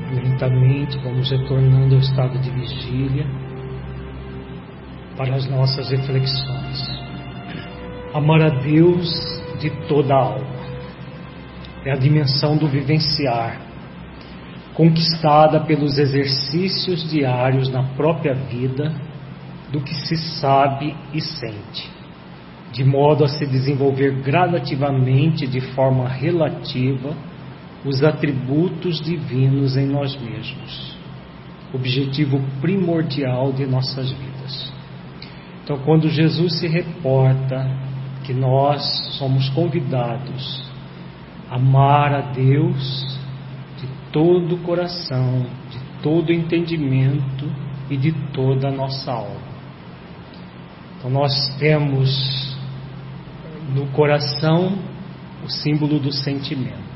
Lentamente vamos retornando ao estado de vigília para as nossas reflexões. Amar a Deus de toda a alma é a dimensão do vivenciar, conquistada pelos exercícios diários na própria vida do que se sabe e sente, de modo a se desenvolver gradativamente de forma relativa os atributos divinos em nós mesmos, objetivo primordial de nossas vidas. Então, quando Jesus se reporta que nós somos convidados a amar a Deus de todo o coração, de todo o entendimento e de toda a nossa alma. Então, nós temos no coração o símbolo do sentimento.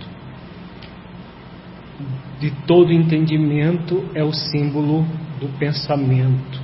De todo entendimento é o símbolo do pensamento,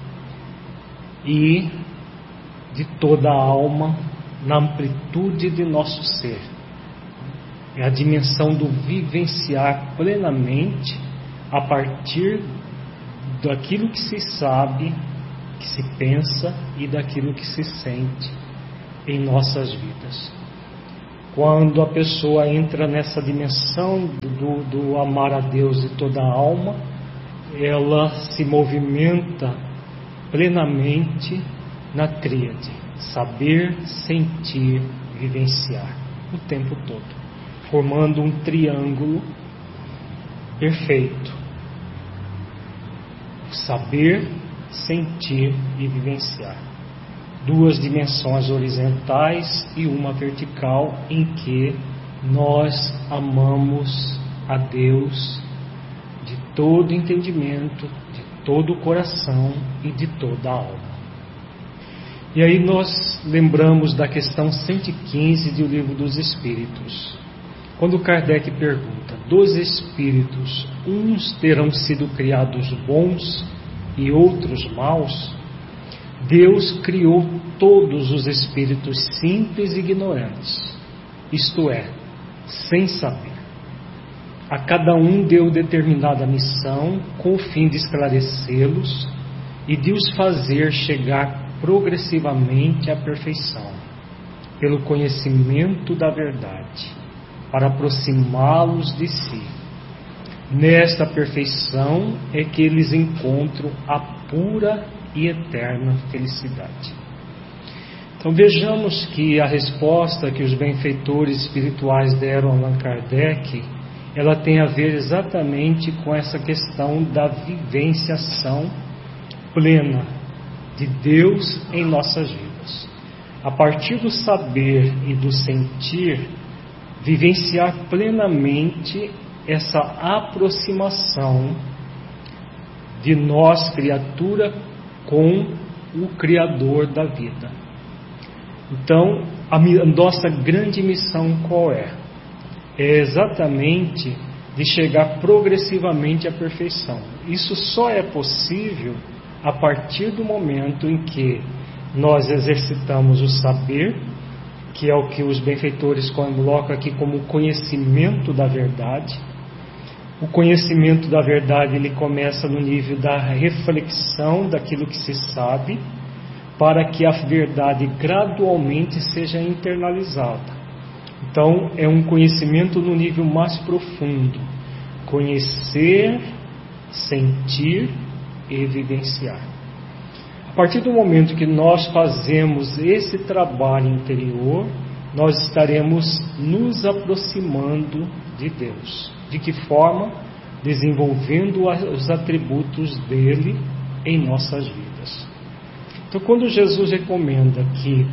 e de toda a alma na amplitude de nosso ser. É a dimensão do vivenciar plenamente a partir daquilo que se sabe, que se pensa e daquilo que se sente em nossas vidas. Quando a pessoa entra nessa dimensão do amar a Deus de toda a alma, ela se movimenta plenamente na tríade: saber, sentir, vivenciar, o tempo todo, formando um triângulo perfeito: saber, sentir e vivenciar. Duas dimensões horizontais e uma vertical, em que nós amamos a Deus de todo entendimento, de todo o coração e de toda a alma. E aí nós lembramos da questão 115 do Livro dos Espíritos, quando Kardec pergunta: dos espíritos, uns terão sido criados bons e outros maus? Deus criou todos os espíritos simples e ignorantes, isto é, sem saber. A cada um deu determinada missão com o fim de esclarecê-los e de os fazer chegar progressivamente à perfeição, pelo conhecimento da verdade, para aproximá-los de si. Nesta perfeição é que eles encontram a pura e eterna felicidade. Então vejamos que a resposta que os benfeitores espirituais deram a Allan Kardec, ela tem a ver exatamente com essa questão da vivenciação plena de Deus em nossas vidas. A partir do saber e do sentir, vivenciar plenamente essa aproximação de nós, criatura, com o Criador da vida. Então, a nossa grande missão qual é? É exatamente de chegar progressivamente à perfeição. Isso só é possível a partir do momento em que nós exercitamos o saber, que é o que os benfeitores colocam aqui como conhecimento da verdade. O conhecimento da verdade, ele começa no nível da reflexão daquilo que se sabe, para que a verdade gradualmente seja internalizada. Então, é um conhecimento no nível mais profundo: conhecer, sentir e vivenciar. A partir do momento que nós fazemos esse trabalho interior, nós estaremos nos aproximando de Deus. De que forma? Desenvolvendo os atributos dele em nossas vidas. Então, quando Jesus recomenda que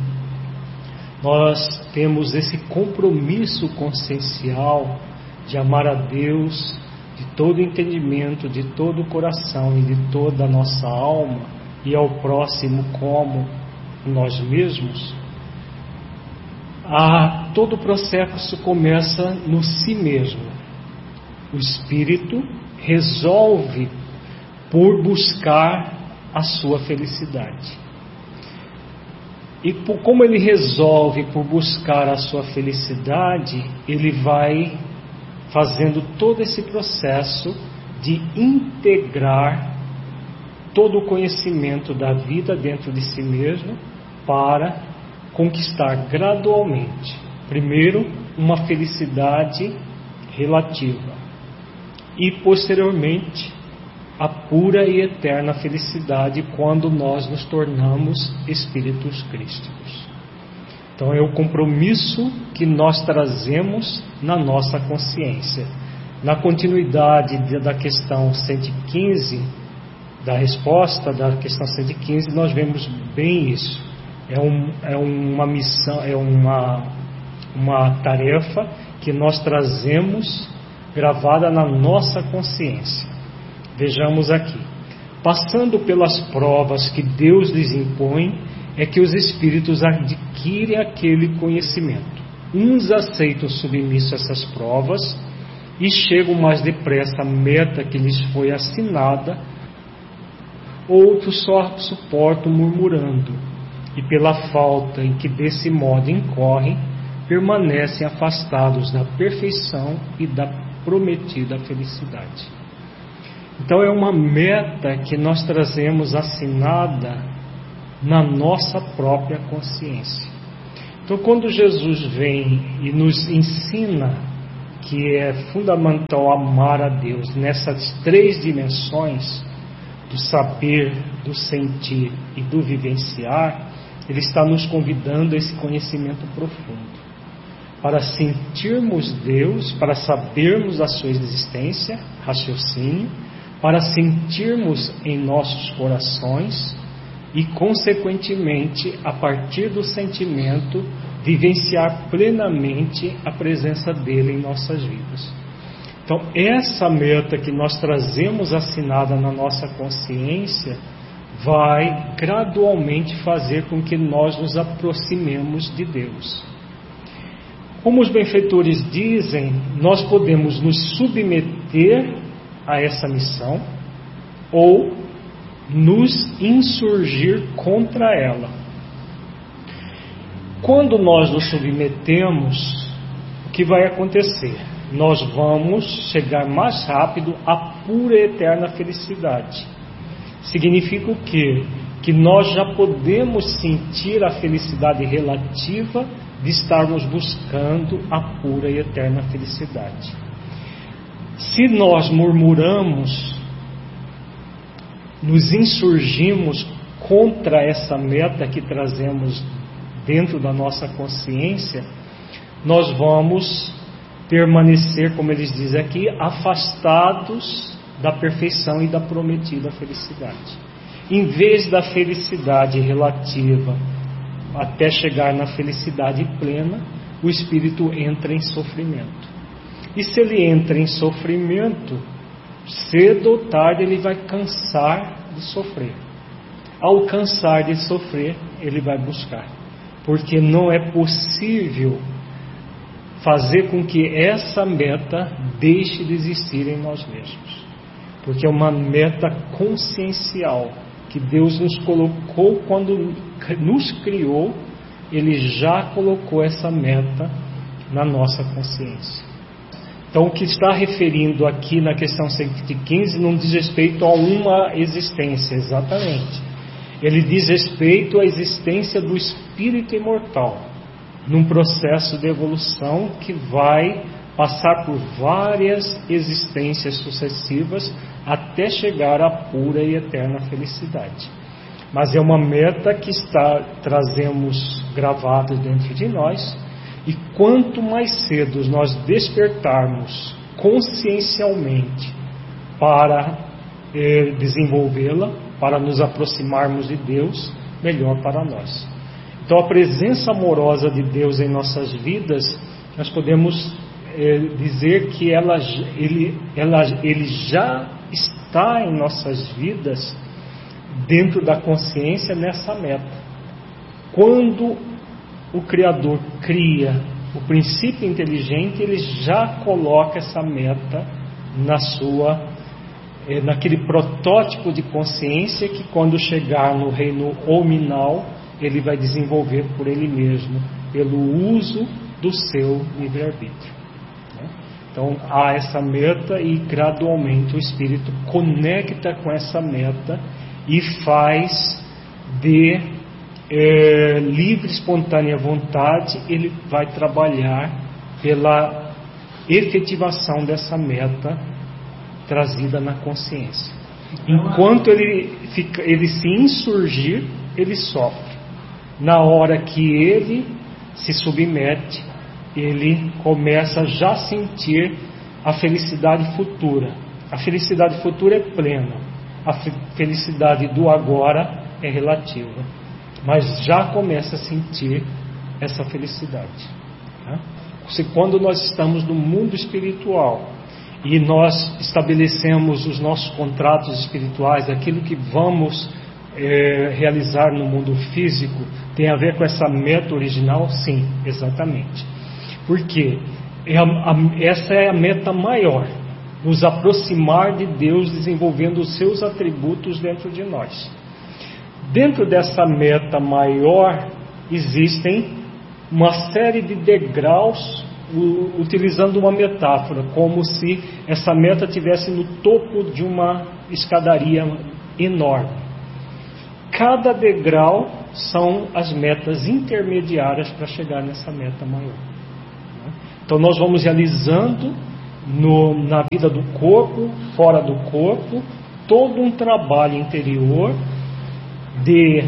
nós temos esse compromisso consciencial de amar a Deus de todo entendimento, de todo o coração e de toda a nossa alma, e ao próximo como nós mesmos, todo o processo começa no si mesmo. O espírito resolve por buscar a sua felicidade. E como ele resolve por buscar a sua felicidade, ele vai fazendo todo esse processo de integrar todo o conhecimento da vida dentro de si mesmo para conquistar gradualmente, primeiro, uma felicidade relativa e, posteriormente, a pura e eterna felicidade quando nós nos tornamos espíritos crísticos. Então é o compromisso que nós trazemos na nossa consciência. Na continuidade da questão 115, da resposta da questão 115, nós vemos bem isso. É uma missão, é uma tarefa que nós trazemos gravada na nossa consciência. Vejamos aqui. Passando pelas provas que Deus lhes impõe, é que os espíritos adquirem aquele conhecimento. Uns aceitam submisso a essas provas e chegam mais depressa à meta que lhes foi assinada, outros só suportam murmurando, e pela falta em que desse modo incorrem, permanecem afastados da perfeição e da prometida felicidade. Então é uma meta que nós trazemos assinada na nossa própria consciência. Então quando Jesus vem e nos ensina que é fundamental amar a Deus nessas três dimensões, do saber, do sentir e do vivenciar, Ele está nos convidando a esse conhecimento profundo, para sentirmos Deus, para sabermos a sua existência, raciocínio, para sentirmos em nossos corações e, consequentemente, a partir do sentimento, vivenciar plenamente a presença dele em nossas vidas. Então, essa meta que nós trazemos assinada na nossa consciência vai gradualmente fazer com que nós nos aproximemos de Deus. Como os benfeitores dizem, nós podemos nos submeter a essa missão ou nos insurgir contra ela. Quando nós nos submetemos, o que vai acontecer? Nós vamos chegar mais rápido à pura e eterna felicidade. Significa o quê? Que nós já podemos sentir a felicidade relativa de estarmos buscando a pura e eterna felicidade. Se nós murmuramos, nos insurgimos contra essa meta que trazemos dentro da nossa consciência, nós vamos permanecer, como eles dizem aqui, afastados da perfeição e da prometida felicidade. Em vez da felicidade relativa até chegar na felicidade plena, o espírito entra em sofrimento. E se ele entra em sofrimento, cedo ou tarde ele vai cansar de sofrer. Ao cansar de sofrer, ele vai buscar. Porque não é possível fazer com que essa meta deixe de existir em nós mesmos. Porque é uma meta consciencial que Deus nos colocou quando nos criou. Ele já colocou essa meta na nossa consciência. Então o que está referindo aqui na questão 115 não diz respeito a uma existência, exatamente. Ele diz respeito à existência do espírito imortal, num processo de evolução que vai passar por várias existências sucessivas até chegar à pura e eterna felicidade. Mas é uma meta que trazemos gravada dentro de nós, e quanto mais cedo nós despertarmos consciencialmente para desenvolvê-la, para nos aproximarmos de Deus, melhor para nós. Então a presença amorosa de Deus em nossas vidas, nós podemos dizer que ele já está em nossas vidas, dentro da consciência, nessa meta. Quando o Criador cria o princípio inteligente, ele já coloca essa meta naquele protótipo de consciência que, quando chegar no reino hominal, ele vai desenvolver por ele mesmo, pelo uso do seu livre-arbítrio. Então Então há essa meta e gradualmente o Espírito conecta com essa meta e faz de livre, espontânea vontade, ele vai trabalhar pela efetivação dessa meta trazida na consciência. Enquanto ele se insurgir, ele sofre. Na hora que ele se submete, ele começa já a sentir a felicidade futura. A felicidade futura é plena. A felicidade do agora é relativa. Mas já começa a sentir essa felicidade. Tá? Quando nós estamos no mundo espiritual e nós estabelecemos os nossos contratos espirituais, aquilo que vamos realizar no mundo físico, tem a ver com essa meta original? Sim, exatamente. Porque essa é a meta maior, nos aproximar de Deus, desenvolvendo os seus atributos dentro de nós. Dentro dessa meta maior existem uma série de degraus, utilizando uma metáfora, como se essa meta estivesse no topo de uma escadaria enorme. Cada degrau são as metas intermediárias para chegar nessa meta maior. Então nós vamos realizando na vida do corpo, fora do corpo, todo um trabalho interior de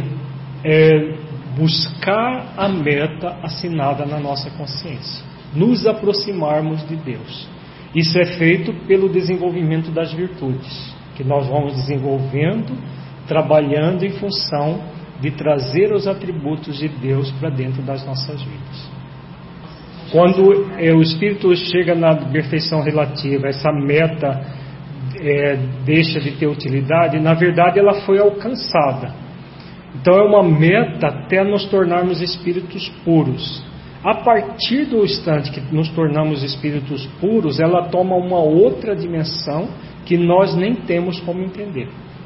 buscar a meta assinada na nossa consciência, nos aproximarmos de Deus. Isso é feito pelo desenvolvimento das virtudes, que nós vamos desenvolvendo, trabalhando em função de trazer os atributos de Deus para dentro das nossas vidas. Quando o Espírito chega na perfeição relativa, essa meta deixa de ter utilidade, na verdade ela foi alcançada. Então é uma meta até nos tornarmos espíritos puros. A partir do instante que nos tornamos espíritos puros, ela toma uma outra dimensão que nós nem temos como entender.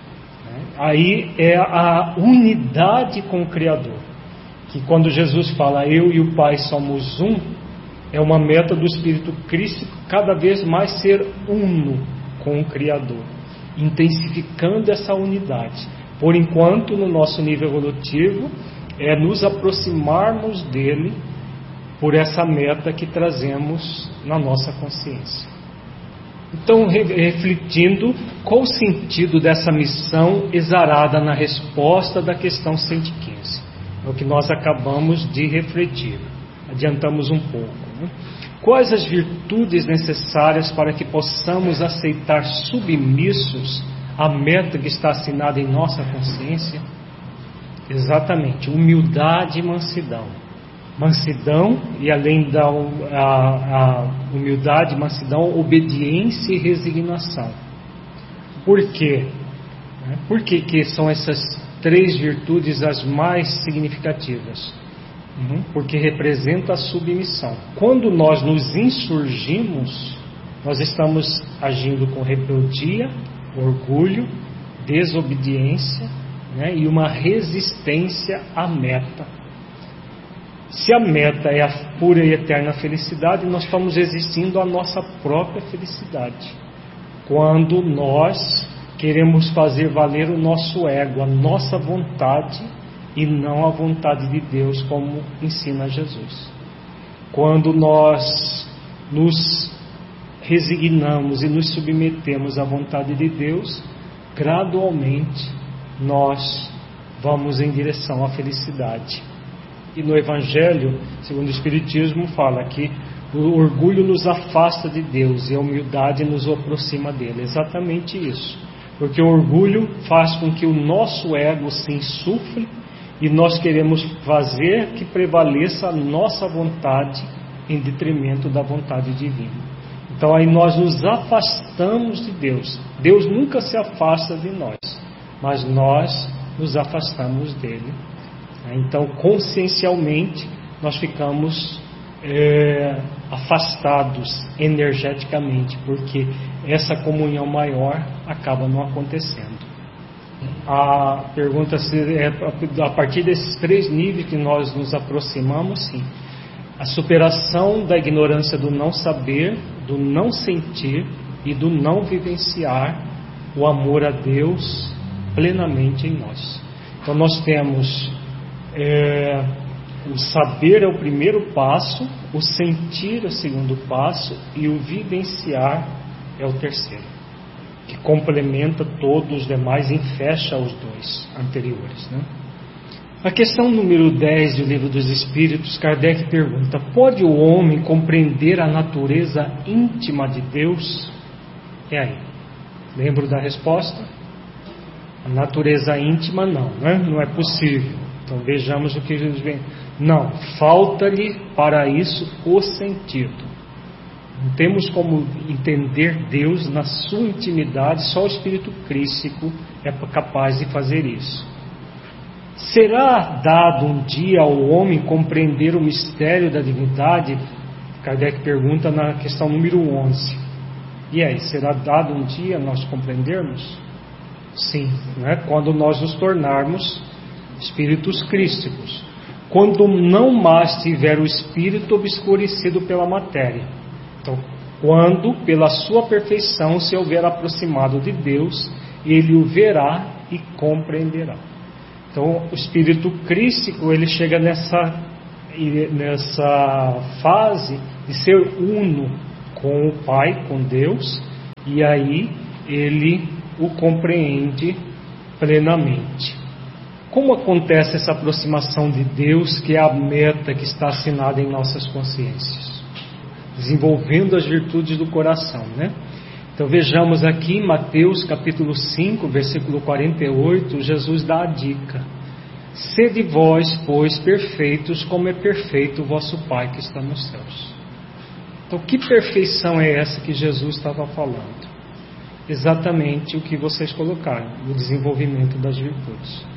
Aí é a unidade com o Criador, que quando Jesus fala eu e o Pai somos um, é uma meta do Espírito Crístico cada vez mais ser uno com o Criador, intensificando essa unidade. Por enquanto, no nosso nível evolutivo, é nos aproximarmos dele por essa meta que trazemos na nossa consciência. Então, refletindo, qual o sentido dessa missão exarada na resposta da questão 115? É o que nós acabamos de refletir. Adiantamos um pouco. Quais as virtudes necessárias para que possamos aceitar submissos a meta que está assinada em nossa consciência? Exatamente, humildade e mansidão. Mansidão, e além da humildade e mansidão, obediência e resignação. Por quê? Por que são essas três virtudes as mais significativas? Porque representa a submissão. Quando nós nos insurgimos, nós estamos agindo com rebeldia, orgulho, desobediência, e uma resistência à meta. Se a meta é a pura e eterna felicidade, nós estamos resistindo à nossa própria felicidade. Quando nós queremos fazer valer o nosso ego, a nossa vontade, e não a vontade de Deus, como ensina Jesus. Quando nós nos resignamos e nos submetemos à vontade de Deus, gradualmente nós vamos em direção à felicidade. E no Evangelho, segundo o Espiritismo, fala que o orgulho nos afasta de Deus e a humildade nos aproxima dele. Exatamente isso. Porque o orgulho faz com que o nosso ego se insufle e nós queremos fazer que prevaleça a nossa vontade em detrimento da vontade divina. Então aí nós nos afastamos de Deus. Deus nunca se afasta de nós, mas nós nos afastamos dele. Então consciencialmente nós ficamos afastados energeticamente, porque essa comunhão maior acaba não acontecendo. A pergunta é a partir desses três níveis que nós nos aproximamos, sim. a superação da ignorância do não saber, do não sentir e do não vivenciar o amor a Deus plenamente em nós. Então nós temos o saber é o primeiro passo, o sentir é o segundo passo e o vivenciar é o terceiro, que complementa todos os demais e fecha os dois anteriores, né? A questão número 10 do Livro dos Espíritos, Kardec pergunta: pode o homem compreender a natureza íntima de Deus? E aí? Lembro da resposta? A natureza íntima não, né? Não é possível. Então vejamos o que Jesus vem. Não, falta-lhe para isso o sentido. Não temos como entender Deus na sua intimidade, só o Espírito Crístico é capaz de fazer isso. Será dado um dia ao homem compreender o mistério da divindade? Kardec pergunta na questão número 11. E aí, será dado um dia nós compreendermos? Sim, né? Quando nós nos tornarmos espíritos crísticos, quando não mais tiver o espírito obscurecido pela matéria. Então, quando pela sua perfeição se houver aproximado de Deus, ele o verá e compreenderá. Então, o espírito crístico, ele chega nessa fase de ser uno com o Pai, com Deus, e aí ele o compreende plenamente. Como acontece essa aproximação de Deus, que é a meta que está assinada em nossas consciências? Desenvolvendo as virtudes do coração, né? Então vejamos aqui em Mateus capítulo 5, versículo 48, Jesus dá a dica: sede vós, pois, perfeitos, como é perfeito o vosso Pai que está nos céus. Então que perfeição é essa que Jesus estava falando? Exatamente o que vocês colocaram, o desenvolvimento das virtudes.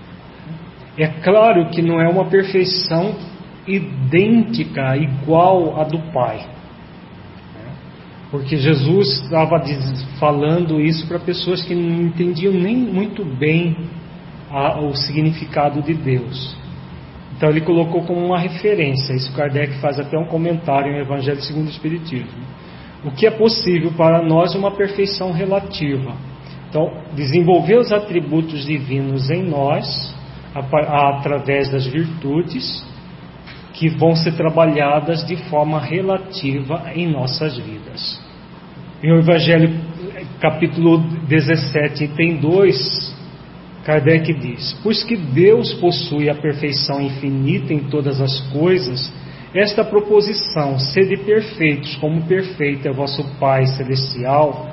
É claro que não é uma perfeição idêntica, igual à do Pai, porque Jesus estava falando isso para pessoas que não entendiam nem muito bem o significado de Deus. Então ele colocou como uma referência. Isso Kardec faz até um comentário no Evangelho segundo o Espiritismo. O que é possível para nós é uma perfeição relativa. Então, desenvolver os atributos divinos em nós através das virtudes que vão ser trabalhadas de forma relativa em nossas vidas. Em o Evangelho capítulo 17, item 2, Kardec diz: pois que Deus possui a perfeição infinita em todas as coisas, esta proposição, sede perfeitos como perfeito é vosso Pai Celestial,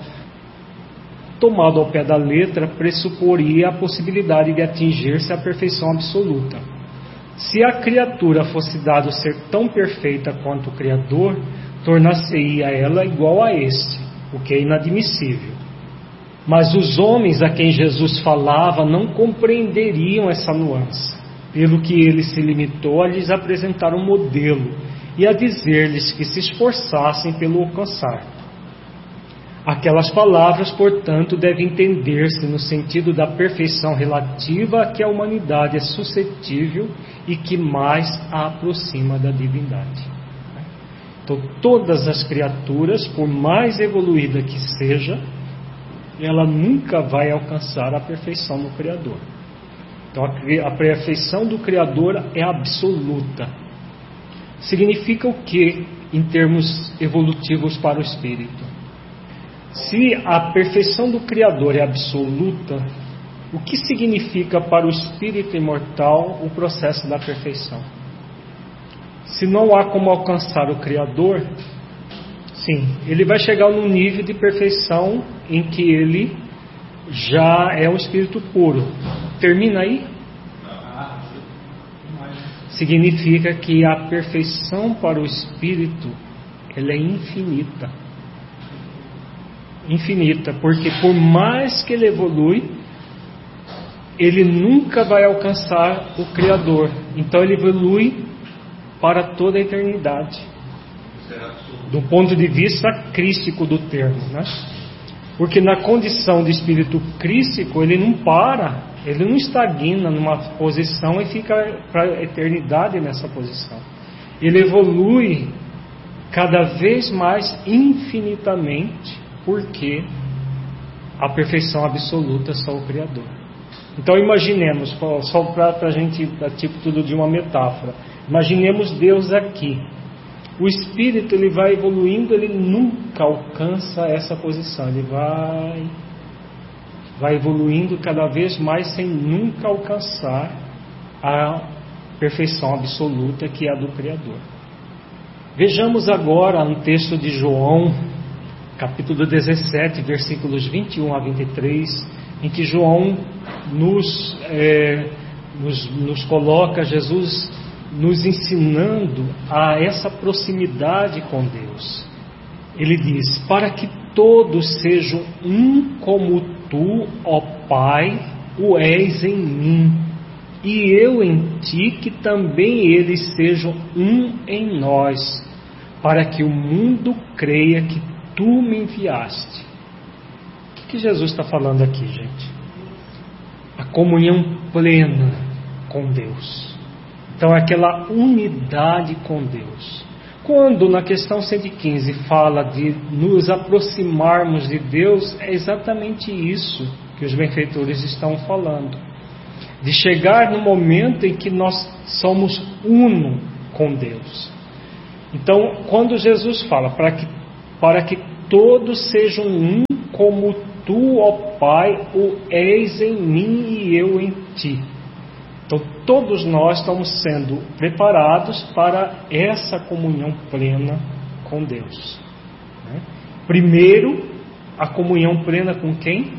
tomado ao pé da letra, pressuporia a possibilidade de atingir-se a perfeição absoluta. Se a criatura fosse dado ser tão perfeita quanto o Criador, tornar-se-ia ela igual a este, o que é inadmissível. Mas os homens a quem Jesus falava não compreenderiam essa nuance, pelo que ele se limitou a lhes apresentar um modelo e a dizer-lhes que se esforçassem pelo alcançar. Aquelas palavras, portanto, devem entender-se no sentido da perfeição relativa a que a humanidade é suscetível e que mais a aproxima da divindade. Então, todas as criaturas, por mais evoluída que seja, ela nunca vai alcançar a perfeição do Criador. Então, a perfeição do Criador é absoluta. Significa o que em termos evolutivos para o espírito? Se a perfeição do Criador é absoluta, o que significa para o espírito imortal o processo da perfeição? Se não há como alcançar o Criador, sim, ele vai chegar num nível de perfeição em que ele já é um espírito puro. Termina aí? Significa que a perfeição para o espírito, ela é infinita. Infinita, porque por mais que ele evolui, ele nunca vai alcançar o Criador. Então ele evolui para toda a eternidade, do ponto de vista crístico do termo, né? Porque na condição de espírito crístico, ele não para, ele não estagna numa posição e fica para a eternidade nessa posição. ele evolui cada vez mais infinitamente, porque a perfeição absoluta é só o Criador. Então imaginemos, só para a gente, a título de uma metáfora, imaginemos Deus aqui. O Espírito, ele vai evoluindo, ele nunca alcança essa posição, ele vai evoluindo cada vez mais sem nunca alcançar a perfeição absoluta que é a do Criador. Vejamos agora um texto de João, capítulo 17, versículos 21 a 23, em que João nos coloca Jesus nos ensinando a essa proximidade com Deus. Ele diz: para que todos sejam um como tu, ó Pai, o és em mim, e eu em ti, que também eles sejam um em nós, para que o mundo creia que tu me enviaste. O que Jesus está falando aqui, gente? A comunhão plena com Deus. Então, aquela unidade com Deus. Quando na questão 115 fala de nos aproximarmos de Deus, é exatamente isso que os benfeitores estão falando. De chegar no momento em que nós somos uno com Deus. Então, quando Jesus fala para que todos sejam um como tu, ó Pai, o és em mim e eu em ti. Então, todos nós estamos sendo preparados para essa comunhão plena com Deus. Primeiro, a comunhão plena com quem?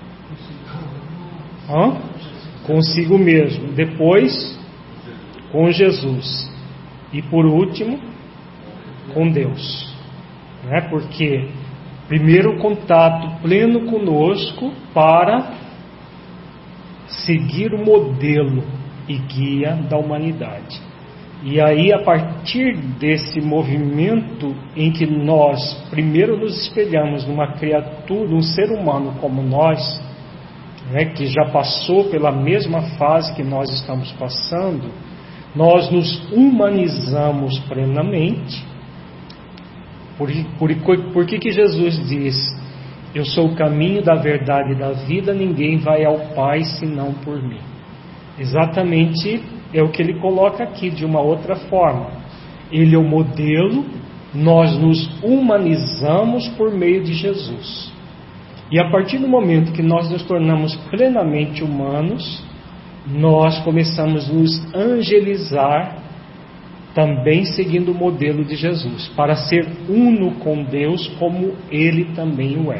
Consigo mesmo. Depois, com Jesus. E por último, com Deus. Porque primeiro o contato pleno conosco para seguir o modelo e guia da humanidade. E aí, a partir desse movimento em que nós primeiro nos espelhamos numa criatura, num ser humano como nós, que já passou pela mesma fase que nós estamos passando, nós nos humanizamos plenamente. Por que Jesus diz: eu sou o caminho da verdade e da vida, ninguém vai ao Pai senão por mim? Exatamente é o que ele coloca aqui de uma outra forma. Ele é o modelo, nós nos humanizamos por meio de Jesus. E a partir do momento que nós nos tornamos plenamente humanos, nós começamos a nos angelizar, também seguindo o modelo de Jesus, para ser uno com Deus como Ele também o é.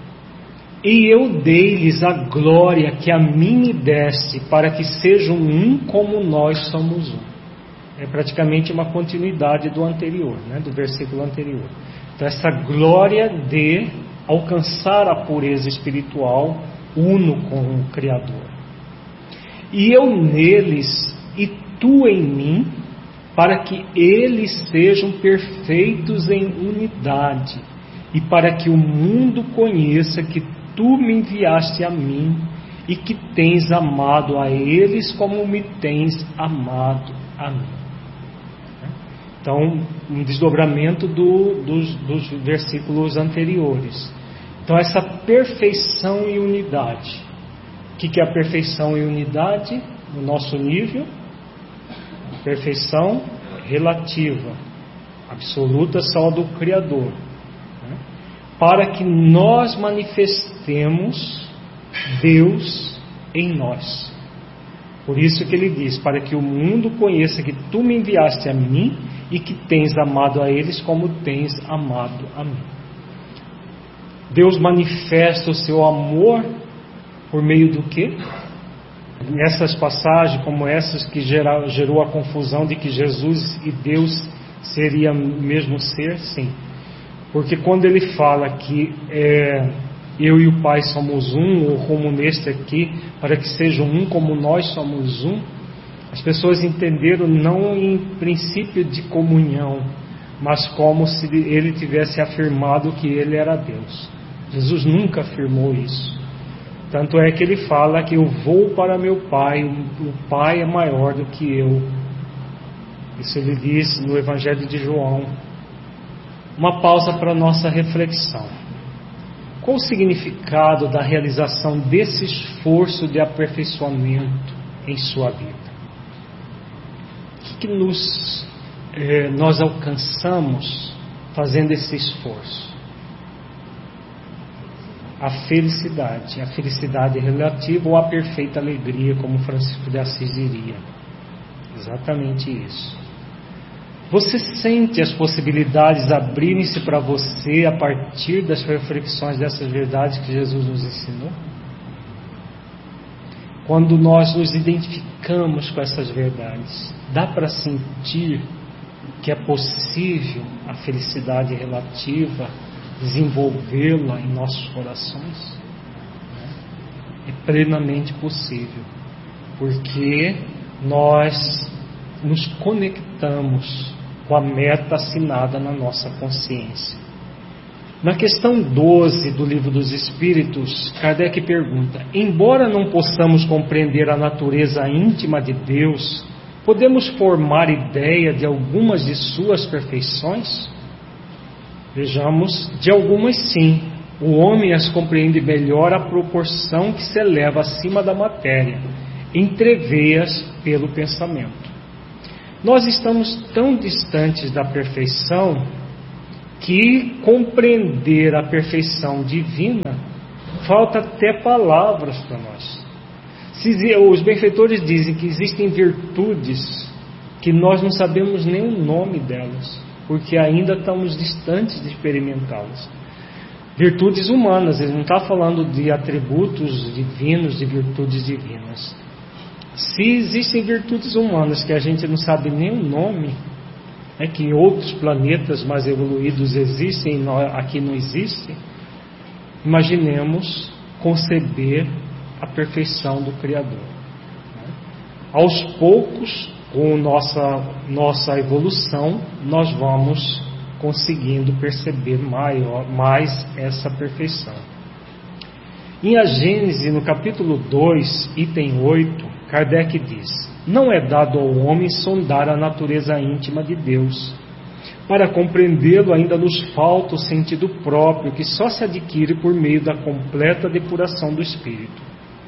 E eu dei-lhes a glória que a mim me deste, para que sejam um como nós somos um. É praticamente uma continuidade do anterior, do versículo anterior. Então, essa glória de alcançar a pureza espiritual, uno com o Criador. E eu neles, e tu em mim, para que eles sejam perfeitos em unidade, e para que o mundo conheça que tu me enviaste a mim, e que tens amado a eles como me tens amado a mim. Então, um desdobramento dos versículos anteriores. Então, essa perfeição e unidade. O que é a perfeição e unidade no nosso nível? Perfeição relativa, absoluta só do Criador, para que nós manifestemos Deus em nós. Por isso que ele diz: para que o mundo conheça que tu me enviaste a mim e que tens amado a eles como tens amado a mim. Deus manifesta o seu amor por meio do quê? Nessas passagens como essas que gerou a confusão de que Jesus e Deus seria o mesmo ser, sim. Porque quando ele fala que eu e o Pai somos um, ou como neste aqui, para que sejam um como nós somos um, as pessoas entenderam não em princípio de comunhão, mas como se ele tivesse afirmado que ele era Deus. Jesus nunca afirmou isso. Tanto é que ele fala que eu vou para meu Pai, o Pai é maior do que eu. Isso ele diz no Evangelho de João. Uma pausa para a nossa reflexão. Qual o significado da realização desse esforço de aperfeiçoamento em sua vida? O que nós alcançamos fazendo esse esforço? A felicidade relativa ou a perfeita alegria, como Francisco de Assis diria. Exatamente isso. Você sente as possibilidades abrirem-se para você a partir das reflexões dessas verdades que Jesus nos ensinou? Quando nós nos identificamos com essas verdades, dá para sentir que é possível a felicidade relativa, desenvolvê-la em nossos corações? É plenamente possível, porque nós nos conectamos com a meta assinada na nossa consciência. Na questão 12 do Livro dos Espíritos, Kardec pergunta: embora não possamos compreender a natureza íntima de Deus, podemos formar ideia de algumas de suas perfeições? Vejamos, de algumas sim. O homem as compreende melhor à proporção que se eleva acima da matéria, entrevê-as pelo pensamento. Nós estamos tão distantes da perfeição que compreender a perfeição divina falta até palavras para nós. Os benfeitores dizem que existem virtudes que nós não sabemos nem o nome delas, porque ainda estamos distantes de experimentá-las. Virtudes humanas, ele não está falando de atributos divinos, de virtudes divinas. Se existem virtudes humanas que a gente não sabe nem o nome, que outros planetas mais evoluídos existem e aqui não existem, imaginemos conceber a perfeição do Criador. Aos poucos, com nossa evolução, nós vamos conseguindo perceber mais essa perfeição. Em A Gênese, no capítulo 2, item 8, Kardec diz: não é dado ao homem sondar a natureza íntima de Deus. Para compreendê-lo ainda nos falta o sentido próprio, que só se adquire por meio da completa depuração do espírito.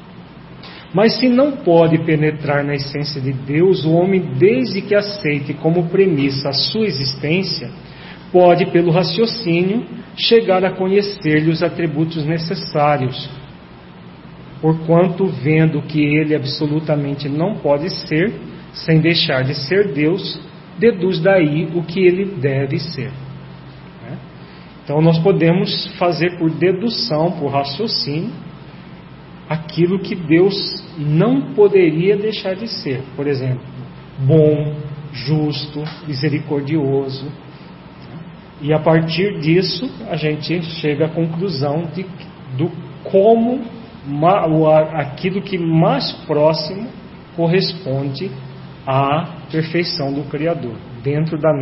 Mas se não pode penetrar na essência de Deus, o homem, desde que aceite como premissa a sua existência, pode, pelo raciocínio, chegar a conhecer-lhe os atributos necessários, porquanto, vendo que ele absolutamente não pode ser, sem deixar de ser Deus, deduz daí o que ele deve ser. Então nós podemos fazer por dedução, por raciocínio, aquilo que Deus não poderia deixar de ser. Por exemplo, bom, justo, misericordioso. E a partir disso a gente chega à conclusão do como aquilo que mais próximo corresponde à perfeição do Criador, dentro da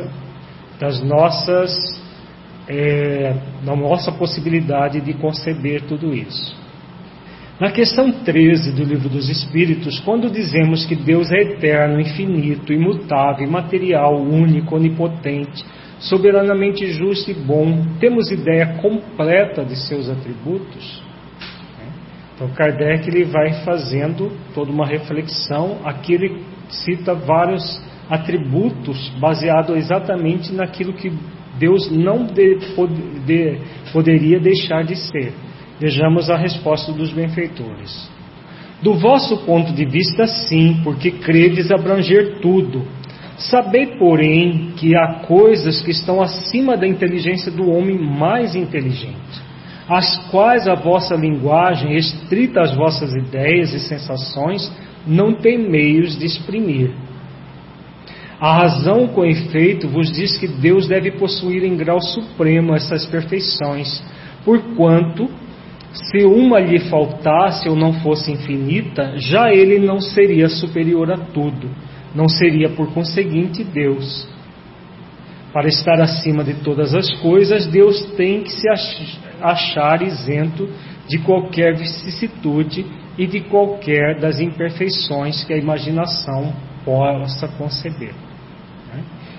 nossa possibilidade de conceber tudo isso. Na questão 13 do Livro dos Espíritos, quando dizemos que Deus é eterno, infinito, imutável, imaterial, único, onipotente, soberanamente justo e bom, temos ideia completa de seus atributos? Então Kardec ele vai fazendo toda uma reflexão. Aqui ele cita vários atributos baseados exatamente naquilo que Deus não poderia deixar de ser. Vejamos a resposta dos benfeitores. Do vosso ponto de vista, sim, porque credes abranger tudo. Sabei, porém, que há coisas que estão acima da inteligência do homem mais inteligente, as quais a vossa linguagem, restrita às vossas ideias e sensações, não tem meios de exprimir. A razão, com efeito, vos diz que Deus deve possuir em grau supremo essas perfeições, porquanto, se uma lhe faltasse ou não fosse infinita, já ele não seria superior a tudo, não seria por conseguinte Deus. Para estar acima de todas as coisas, Deus tem que se achar isento de qualquer vicissitude e de qualquer das imperfeições que a imaginação possa conceber.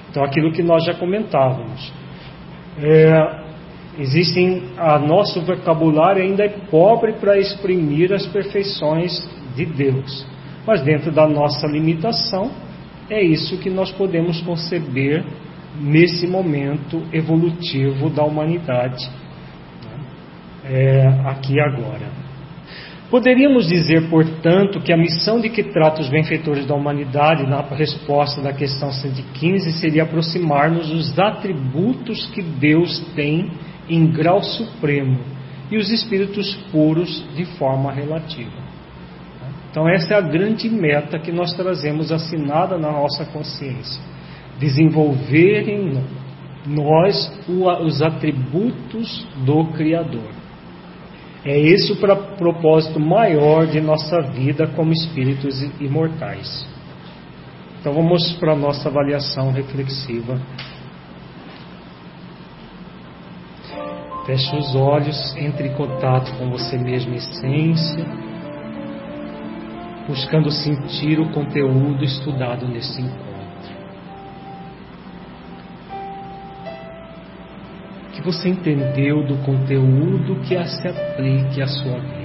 Então, aquilo que nós já comentávamos. Nosso vocabulário ainda é pobre para exprimir as perfeições de Deus. Mas dentro da nossa limitação, é isso que nós podemos conceber nesse momento evolutivo da humanidade, aqui e agora. Poderíamos dizer, portanto, que a missão de que trata os benfeitores da humanidade, na resposta da questão 115, seria aproximar-nos dos atributos que Deus tem em grau supremo e os espíritos puros de forma relativa. Então essa é a grande meta que nós trazemos assinada na nossa consciência: desenvolver em nós os atributos do Criador. É esse o propósito maior de nossa vida como espíritos imortais. Então vamos para a nossa avaliação reflexiva. Feche os olhos, entre em contato com você mesmo, essência, buscando sentir o conteúdo estudado nesse encontro. Que você entendeu do conteúdo que se aplique à sua vida.